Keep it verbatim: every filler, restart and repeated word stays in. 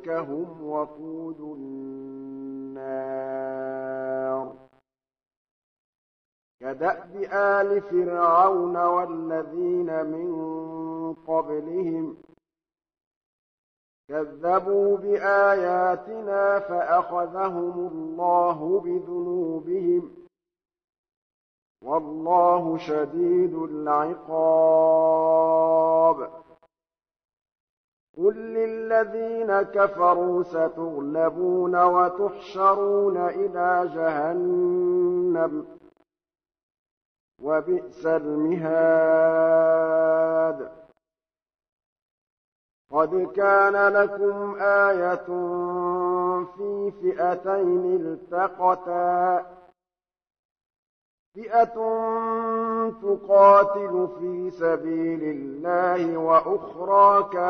هم وقود النار كدأب آل فرعون والذين من قبلهم كذبوا بآياتنا فأخذهم الله بذنوبهم والله شديد العقاب قل للذين كفروا ستغلبون وتحشرون إلى جهنم وبئس المهاد قد كان لكم آية في فئتين التقتا فئة تقاتل في سبيل الله وأخرى